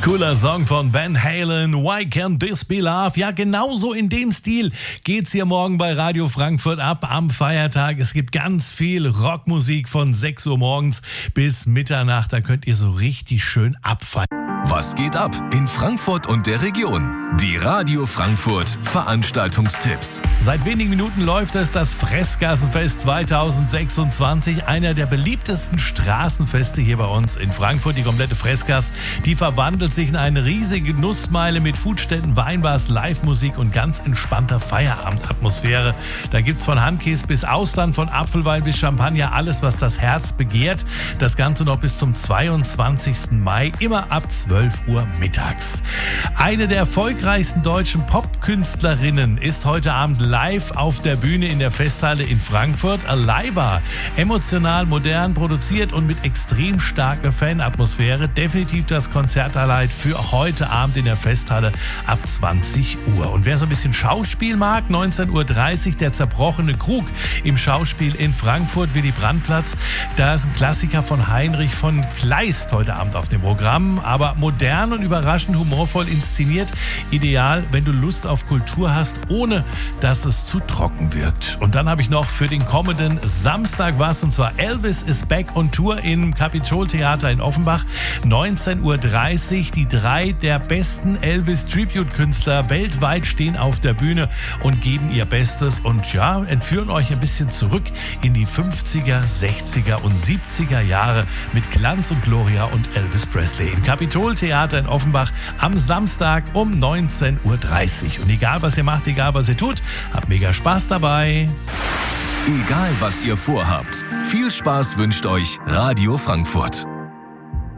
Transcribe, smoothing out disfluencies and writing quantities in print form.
Cooler Song von Van Halen, Why Can't This Be Love? Ja, genauso in dem Stil geht's hier morgen bei Radio Frankfurt ab am Feiertag. Es gibt ganz viel Rockmusik von 6 Uhr morgens bis Mitternacht. Da könnt ihr so richtig schön abfeiern. Was geht ab in Frankfurt und der Region? Die Radio Frankfurt Veranstaltungstipps. Seit wenigen Minuten läuft das Fressgassenfest 2026, einer der beliebtesten Straßenfeste hier bei uns in Frankfurt. Die komplette Fressgas, die verwandelt sich in eine riesige Nussmeile mit Foodständen, Weinbars, Live-Musik und ganz entspannter Feierabend-Atmosphäre. Da gibt's von Handkäse bis Austern, von Apfelwein bis Champagner, alles, was das Herz begehrt. Das Ganze noch bis zum 22. Mai, immer ab 12 Uhr mittags. Eine der erfolgreichsten deutschen Popkünstlerinnen ist heute Abend live auf der Bühne in der Festhalle in Frankfurt. Aliva, emotional, modern produziert und mit extrem starker Fanatmosphäre. Definitiv das Konzerthighlight für heute Abend in der Festhalle ab 20 Uhr. Und wer so ein bisschen Schauspiel mag, 19:30 Uhr der zerbrochene Krug im Schauspiel in Frankfurt, Willy Brandt-Platz. Da ist ein Klassiker von Heinrich von Kleist heute Abend auf dem Programm, aber modern und überraschend humorvoll inszeniert. Ideal, wenn du Lust auf Kultur hast, ohne dass es zu trocken wirkt. Und dann habe ich noch für den kommenden Samstag was, und zwar Elvis is back on Tour im Kapitoltheater in Offenbach. 19:30 Uhr. Die 3 der besten Elvis-Tribute-Künstler weltweit stehen auf der Bühne und geben ihr Bestes und ja, entführen euch ein bisschen zurück in die 50er, 60er und 70er Jahre mit Glanz und Gloria und Elvis Presley im Kapitoltheater in Offenbach am Samstag um 19:30 Uhr. Und egal, was ihr macht, egal, was ihr tut, habt mega Spaß dabei. Egal, was ihr vorhabt, viel Spaß wünscht euch Radio Frankfurt.